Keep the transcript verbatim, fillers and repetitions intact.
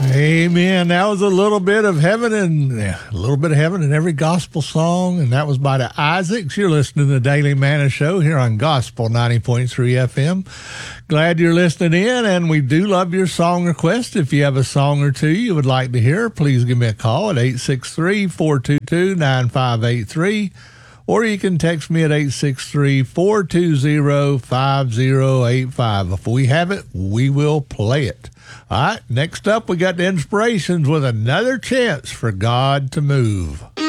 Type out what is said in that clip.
Amen. That was a little bit of heaven and a little bit of heaven in every gospel song, and that was by the Isaacs. You're listening to the Daily Manna Show here on Gospel ninety point three F M. Glad you're listening in, and we do love your song requests. If you have a song or two you would like to hear, please give me a call at eight six three, four two two, nine five eight three, or you can text me at eight six three, four two zero, five zero eight five. If we have it, we will play it. All right, next up, we got the Inspirations with another chance for God to move.